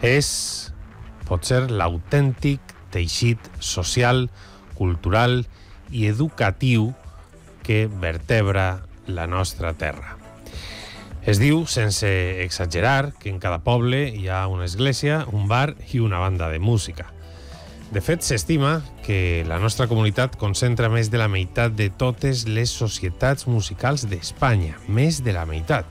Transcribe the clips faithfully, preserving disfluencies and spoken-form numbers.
És, pot ser, l'autèntic teixit social, cultural i educatiu que vertebra la nostra terra. Es diu, sense exagerar, que en cada poble hi ha una església, un bar i una banda de música. De fet, s'estima que la nostra comunitat concentra més de la meitat de totes les societats musicals d'Espanya, més de la meitat.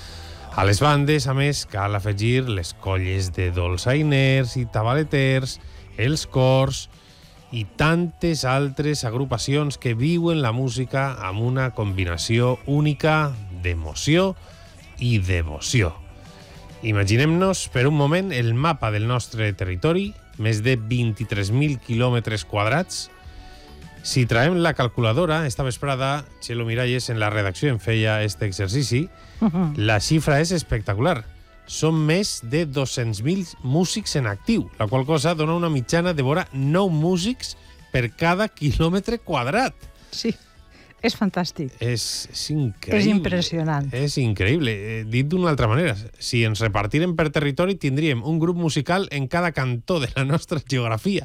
A les bandes, a més, cal afegir les colles de dolçainers i tabaleters, els cors i tantes altres agrupacions que viuen la música amb una combinació única d'emoció i devoció. Imaginem-nos per un moment el mapa del nostre territori, més de vint-i-tres mil quilòmetres quadrats. Si traiem la calculadora, esta vesprada, Txelo Miralles en la redacció en feia este exercici, uh-huh. La xifra és espectacular. Són més de dos-cents mil músics en actiu, la qual cosa dona una mitjana de vora nou músics per cada quilòmetre quadrat. Sí, és fantàstic. És, és increïble. És impressionant. És increïble. Eh, dit d'una altra manera, si ens repartirem per territori, tindríem un grup musical en cada cantó de la nostra geografia.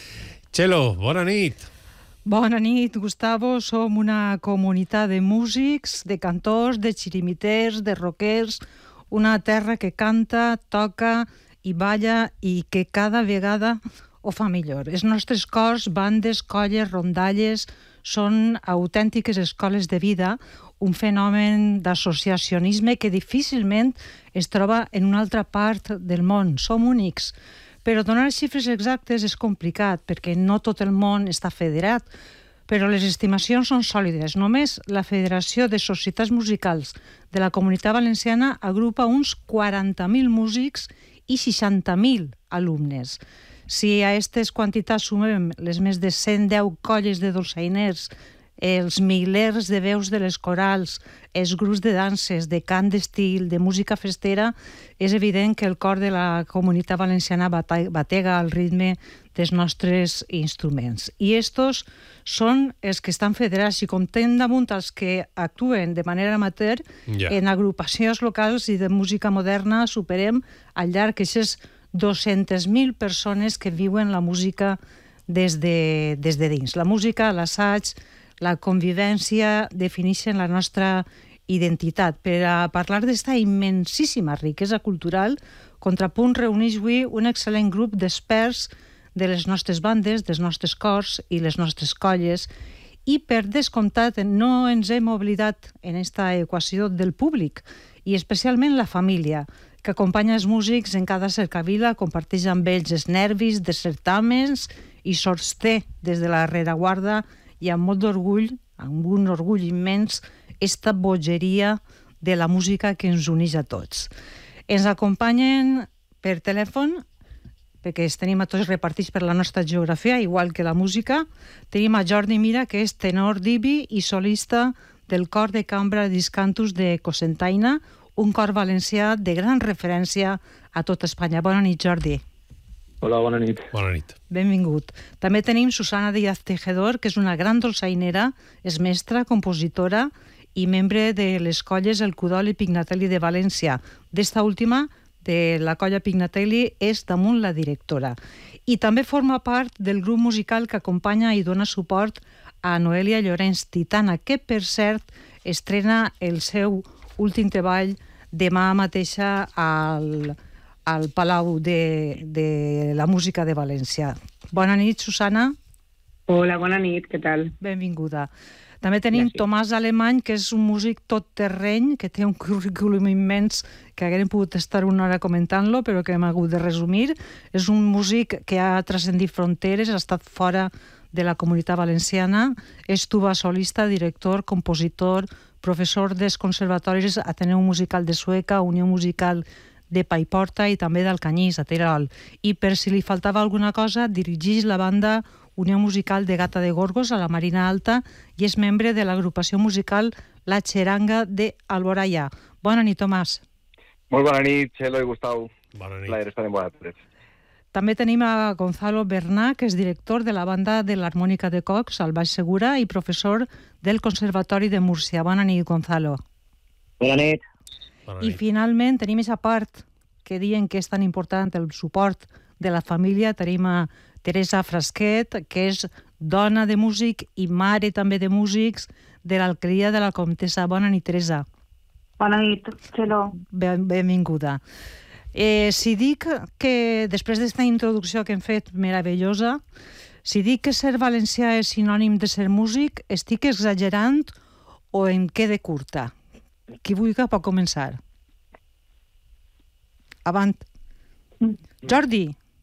Txelo, bona nit. Bona nit, Gustavo. Som una comunitat de músics, de cantors, de xirimiters, de rockers, una terra que canta, toca i balla i que cada vegada ho fa millor. Els nostres cors, bandes, colles, rondalles són autèntiques escoles de vida, un fenomen d'associacionisme que difícilment es troba en una altra part del món. Som únics. Però donar xifres exactes és complicat perquè no tot el món està federat, però les estimacions són sòlides. Només la Federació de Societats Musicals de la Comunitat Valenciana agrupa uns quaranta mil músics i seixanta mil alumnes. Si a aquestes quantitats sumem les més de cent deu colles de dolçainers, els milers de veus de les corals, els grups de danses, de cant d'estil, de música festera, és evident que el cor de la Comunitat Valenciana batega al ritme dels nostres instruments. I estos són els que estan federats. Si comptem damunt els que actuen de manera amateur, yeah. En agrupacions locals i de música moderna superem al llarg aquestes dos-centes mil persones que viuen la música des de, des de dins. La música, l'assaig, la convivència defineixen la nostra identitat. Per a parlar d'esta immensíssima riquesa cultural, Contrapunt reuneix avui un excel·lent grup d'experts de les nostres bandes, dels nostres cors i les nostres colles, i per descomptat no ens hem oblidat en esta equació del públic, i especialment la família, que acompanya els músics en cada cercavila, comparteix amb ells els nervis de certàmens i sosté des de la rereguarda i amb molt d'orgull, amb un orgull immens, esta bogeria de la música que ens uneix a tots. Ens acompanyen per telèfon, perquè els tenim a tots repartits per la nostra geografia, igual que la música. Tenim a Jordi Mira, que és tenor divi i solista del cor de cambra Discantus de Cocentaina, un cor valencià de gran referència a tot Espanya. Bona nit, Jordi. Hola, bona nit. Bona nit. Benvingut. També tenim Susana Díaz Tejedor, que és una gran dolçainera, és mestra, compositora i membre de les colles El Cudol i Pignatelli de València. D'esta última, de la colla Pignatelli, és damunt la directora. I també forma part del grup musical que acompanya i dona suport a Noelia Llorenç Titana, que, per cert, estrena el seu últim treball demà mateixa al, al Palau de, de la Música de València. Bona nit, Susana. Hola, bona nit, què tal? Benvinguda. També tenim Gràcies. Tomàs Alemany, que és un músic tot terreny, que té un currículum immens, que haguem pogut estar una hora comentant-lo, però que hem hagut de resumir. És un músic que ha transcendit fronteres, ha estat fora de la Comunitat Valenciana, és tuba solista, director, compositor, professor dels conservatoris Ateneu Musical de Sueca, Unió Musical de Paiporta i també d'Alcanyís, a Terol. I per si li faltava alguna cosa, dirigeix la banda Unió Musical de Gata de Gorgos a la Marina Alta i és membre de l'agrupació musical La Xeranga de Alboraya. Bona nit, Tomàs. Molt bona nit, Txelo i Gustau. Bona nit. Plaer estar amb vosaltres. També tenim a Gonzalo Bernà, que és director de la banda de l'Harmònica de Cox, al Baix Segura, i professor del Conservatori de Múrcia. Bona nit, Gonzalo. Bona nit. Bona I nit. finalment tenim aquesta part que diuen que és tan important el suport de la família. Tenim a Teresa Frasquet, que és dona de músic i mare també de músics de l'alcaldia de la Comtessa. Bona nit, Teresa. Bona nit, Txelo. Ben, benvinguda. Eh, si dic que, després d'esta introducció que hem fet meravellosa, si dic que ser valencià és sinònim de ser músic, estic exagerant o em quede curta? Qui vulgui pot començar. Avant. Jordi.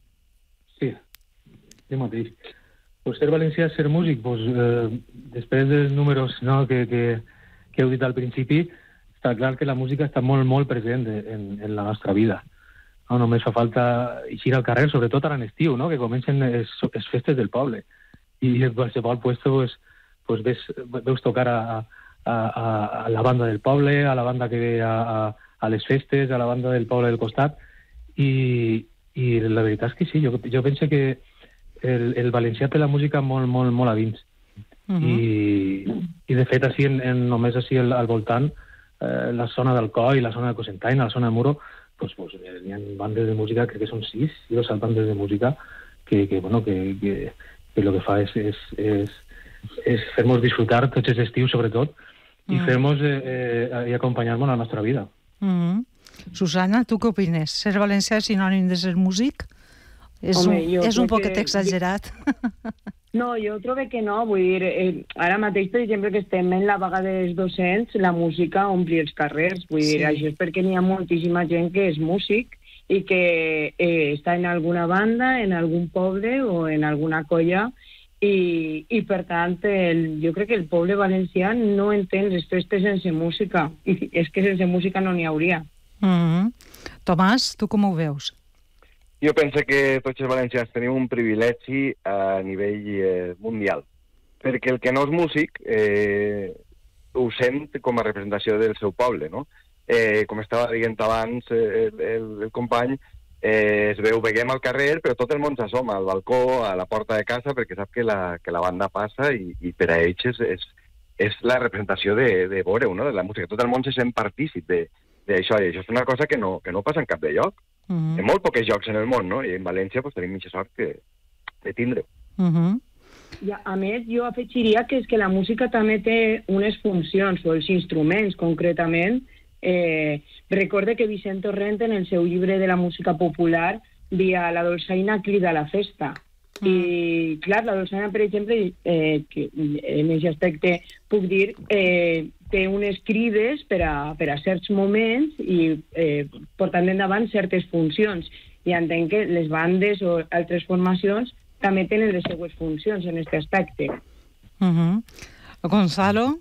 Sí, jo mateix. Pues ser valencià és ser músic. Pues, eh, després dels números no, que, que, que heu dit al principi, està clar que la música està molt, molt present en, en la nostra vida. No, només fa falta eixir al carrer, sobretot ara en estiu, no? Que comencen les, les festes del poble. I en qualsevol puesto pues, pues ves, veus tocar a, a, a la banda del poble, a la banda que ve a, a, a les festes, a la banda del poble del costat. I, i la veritat és que sí, jo, jo penso que el, el valencià té la música molt, molt, molt a dins. Uh -huh. I, I de fet, així, en, en, només així al, al voltant, eh, la zona del Coi, la zona de Cocentaina, la zona de Muro, pues, pues hi ha bandes de música, crec que són sis, sis o set bandes de música que, que bueno, que, que, que lo que fa és, és, és, és fer-nos disfrutar tots els estius, sobretot, i mm. fer-nos eh, eh, i acompanyar-nos a la nostra vida. Mm. Susana, tu què opines? Ser valencià és sinònim de ser músic? És Home, un, és un poquet que... exagerat. No, jo trobo que no. Vull dir, eh, ara mateix, per exemple, que estem en la vaga dels docents, la música ompli els carrers. Vull dir, sí. Això és perquè n'hi ha moltíssima gent que és músic i que eh, està en alguna banda, en algun poble o en alguna colla i, i per tant, el, jo crec que el poble valencià no entén les festes sense música. I és que sense música no n'hi hauria. Mm-hmm. Tomàs, tu com ho veus? Jo penso que tots els valencians tenim un privilegi a nivell eh, mundial, perquè el que no és músic eh, ho sent com a representació del seu poble, no? Eh, com estava dient abans eh, el, el, el company, eh, es veu, veiem al carrer, però tot el món s'assoma al balcó, a la porta de casa, perquè sap que la, que la banda passa i, i per a ells és, és, és la representació de, de veure-ho, no? De la música. Tot el món se sent partícip d'això, i això és una cosa que no, que no passa en cap de lloc. Uh -huh. En molt pocs llocs en el món, no? I en València pues, tenim mitja sort que, de tindre. Uh -huh. I a més, jo afegiria que és que la música també té unes funcions, o els instruments, concretament. Eh, recorde que Vicent Torrent, en el seu llibre de la música popular, dia la dolçaina crida a la festa. Uh -huh. I, clar, la dolçaina, per exemple, eh, que en aquest aspecte puc dir... Eh, té unes crides per a, per a certs moments i eh, portant endavant certes funcions. I entenc que les bandes o altres formacions també tenen les seues funcions en aquest aspecte. Uh-huh. Gonzalo?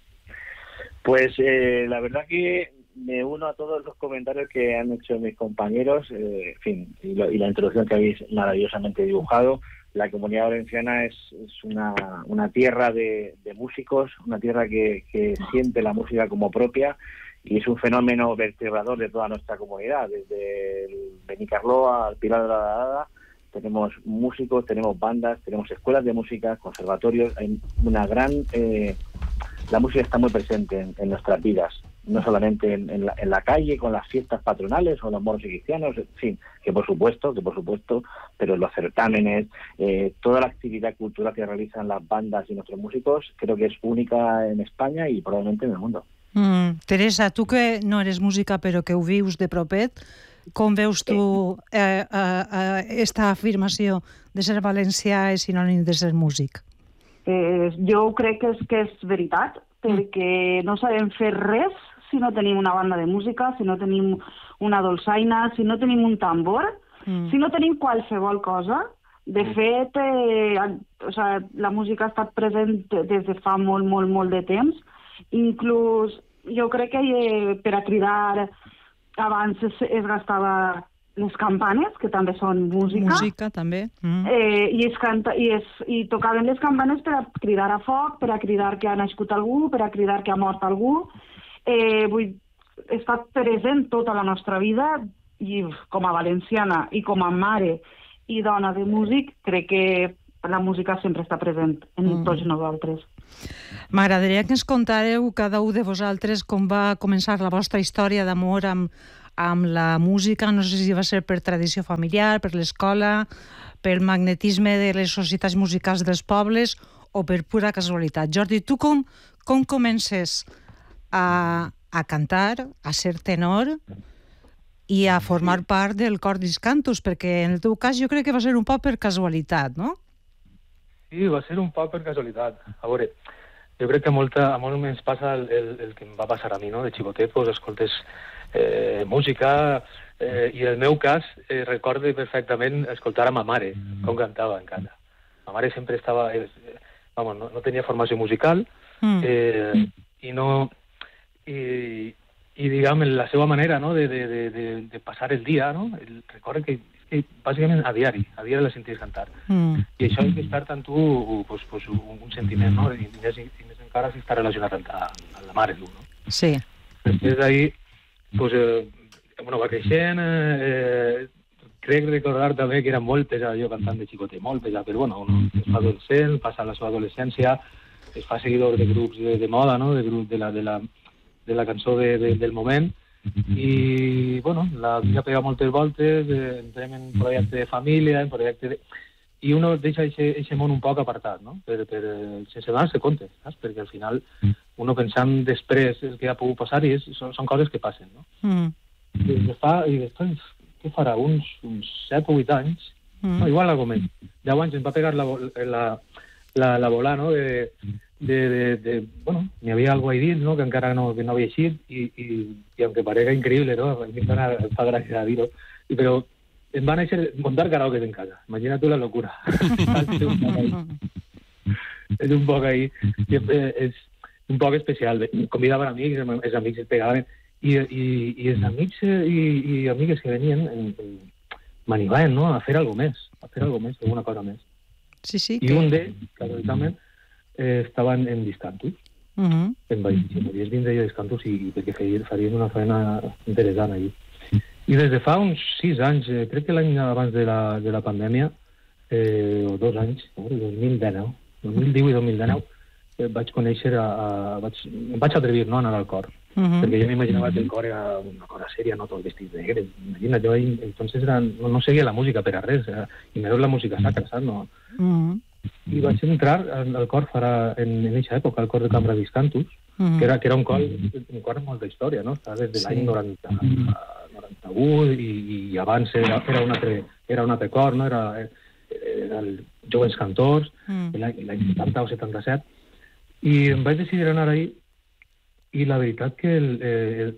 Pues eh, la verdad que me uno a todos los comentarios que han hecho mis compañeros, eh, en fin, y, lo, y la introducción que habéis maravillosamente dibujado. La Comunidad Valenciana es, es una, una tierra de, de músicos, una tierra que, que siente la música como propia y es un fenómeno vertebrador de toda nuestra comunidad. Desde el Benicarloa al Pilar de la Dada tenemos músicos, tenemos bandas, tenemos escuelas de música, conservatorios. Hay una gran... Eh, la música está muy presente en, en nuestras vidas, no solamente en, en, la, en la calle con las fiestas patronales o los moros y cristianos, en fin, que por supuesto, que por supuesto, pero los certámenes, eh, toda la actividad cultural que realizan las bandas y nuestros músicos, creo que es única en España y probablemente en el mundo. Mm, Teresa, tu que no eres música però que ho vius de propet, com veus tu eh, eh, eh, esta afirmació de ser valencià és sinònim de ser músic? Eh, jo crec que és, que és veritat, perquè no sabem fer res si no tenim una banda de música, si no tenim una dolçaina, si no tenim un tambor, mm. si no tenim qualsevol cosa. De fet, eh, o sea, la música ha estat present des de fa molt, molt, molt de temps. Inclús jo crec que eh, per a cridar abans es, es gastava les campanes, que també són música. Música, també. Mm. Eh, i, es canta, i, es, I tocaven les campanes per a cridar a foc, per a cridar que ha nascut algú, per a cridar que ha mort algú. Eh, vull, he estat present tota la nostra vida, i com a valenciana i com a mare i dona de músic, crec que la música sempre està present en mm. tots nosaltres. M'agradaria que ens contareu cada un de vosaltres com va començar la vostra història d'amor amb, amb la música, no sé si va ser per tradició familiar, per l'escola, pel magnetisme de les societats musicals dels pobles o per pura casualitat. Jordi, tu com, com comences a, a cantar, a ser tenor i a formar part del cor Discantus? Perquè en el teu cas jo crec que va ser un poc per casualitat, no? Sí, va ser un poc per casualitat. A veure, jo crec que a, molta, a molt més passa el, el, el que em va passar a mi, no? De xicotet, pues, escoltes eh, música, eh, i en el meu cas eh, recordo perfectament escoltar a ma mare, com cantava en casa. Ma mare sempre estava... Eh, vamos, no, no tenia formació musical, mm. eh, i no... I, i diguem, la seva manera, no?, de, de, de, de passar el dia, no? El, recordo que, que bàsicament a diari, a diari la senties cantar. Mm. I això desperta en tu pues, pues, un, un sentiment, no? I més, i més encara si està relacionat amb, amb la mare, tu, no? Sí. Després d'ahir, pues, eh, bueno, va creixent, eh, crec recordar també que era molt pesat jo cantant de xicotet, molt pesat, però bueno, un es fa adolescent, passa la seva adolescència, es fa seguidor de grups de, de moda, no?, de grup de la, de la, de la cançó de, de, del moment, i, bueno, la vida pega moltes voltes, eh, entrem en projecte de família, en projecte de... I uno deixa aquest món un poc apartat, no?, per, per, sense donar-se compte, saps? Perquè al final uno pensant després el que ha pogut passar i és, són, són coses que passen, no? Mm. I, fa, i després, què farà? Uns, uns set o vuit anys, mm. no, igual algo més, deu anys em va pegar la, la, la, la bola, no?, de, de, de, de bueno, n'hi havia algo ahí dins, no?, que encara no, que no havia eixit, i, i, i aunque parega increïble, no?, a mi em fa gràcia dir-ho, però em van néixer muntar karaoke en casa. Imagina tu la locura. És un poc ahí, és un poc especial. Convidaven amics, els amics es pegaven, i, i, i els amics i, i amigues que venien m'animaven, no?, a fer alguna més, a fer alguna més, alguna cosa més. Sí, sí. I que... un d'ells, casualment, eh, estava en, en Discantus. Uh -huh. Em vaig dir, si podies vindre jo a Discantus i, i perquè faries una feina interessant allí. I des de fa uns sis anys, eh, crec que l'any abans de la, de la pandèmia, eh, o dos anys, dos mil dinou, dos mil divuit i dos mil dinou, eh, vaig conèixer, a, a, vaig, em vaig atrevir, no, a anar al cor. Uh -huh. Perquè jo m'imaginava que el cor era una cosa sèria, no tot vestit de negre. Imagina't, jo entonces era, no, no seguia la música per a res, eh, i menys la música sacra, saps? No? Uh -huh. I vaig entrar al, al cor farà, en aquesta època, al cor de Cambra Discantus, uh -huh. que, era, que era un cor, un cor amb molta història, no? Està des de l'any sí. noranta, noranta-u i, i abans era, era, un altre, era un altre cor, no? Era, era el Joves Cantors, uh -huh. l'any setanta o setanta-set, i em vaig decidir anar ahí. I la veritat que el, eh,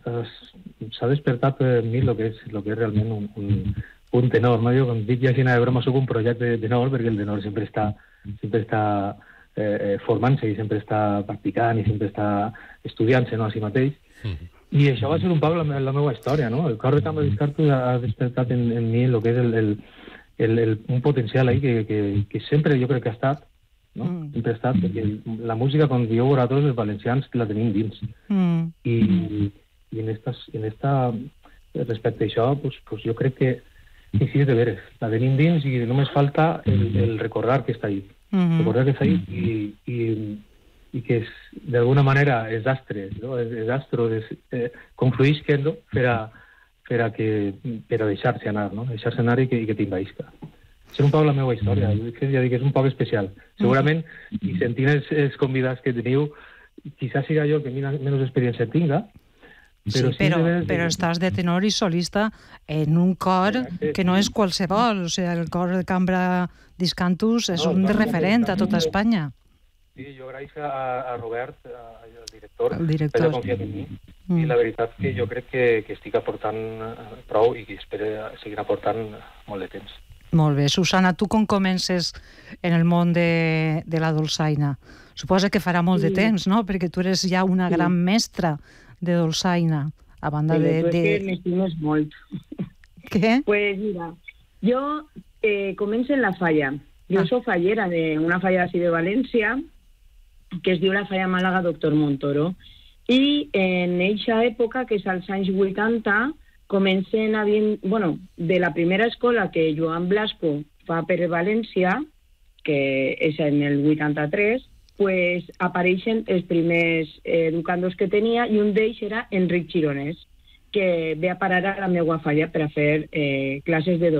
s'ha despertat en mi el que és, lo que és realment un, un, un tenor. No? Jo, com dic ja així de broma, soc un projecte de tenor, perquè el tenor sempre està, sempre està eh, formant-se i sempre està practicant i sempre està estudiant-se, no, a si mateix. Mm-hmm. I això va ser un poc la, la meva història, no? El cor de Cambra Discantus ha despertat en, en mi el que és el, el, el, el, un potencial ahí que, que, que sempre jo crec que ha estat, no? Mm. Sempre ha estat, perquè la música, quan jo veurà tots els valencians, la tenim dins. Mm. I, i en, estas, en esta, respecte a això, pues, pues jo crec que, que sí, és de veres. La tenim dins i només falta el, el recordar que està ahí. Mm-hmm. Recordar que està ahí i, i, i que d'alguna manera els astres, no? els astros eh, confluïsquen, no? per, a, per, a que, per a deixar-se anar, no? deixar-se anar i que, i que t'invaïsca. És un poc la meva història, jo que ja dic, és un poc especial. Segurament, i sentint els, els convidats que teniu, quizás siga jo que menys experiència tinga, però, sí, sí, però, de... però estàs de tenor i solista en un cor que no és qualsevol, o sigui, el cor de Cambra Discantus és no, un no, referent no, a tota Espanya. Sí, jo agraeixo a, a Robert, a, al director, el director. per haver confiat en mi, mm. i la veritat que jo crec que, que estic aportant prou i que espero seguir aportant molt de temps. Molt bé. Susana, tu com comences en el món de, de la dolçaina? Suposa que farà molt sí. de temps, no? Perquè tu eres ja una sí. gran mestra de dolçaina, a banda sí, de... de... de... que m'estimes molt. Què? Pues mira, jo eh, començo en la falla. Jo ah. soc fallera d'una falla d'ací de València, que es diu la falla Màlaga Doctor Montoro, i en eixa època, que és als anys vuitanta, comencen a dir, bueno, de la primera escola que Joan Blasco fa per València, que és en el vuitanta-tres, pues apareixen els primers educandos que tenia, i un d'ells era Enric Gironès. que ve a parar a la meva falla per a fer eh, classes de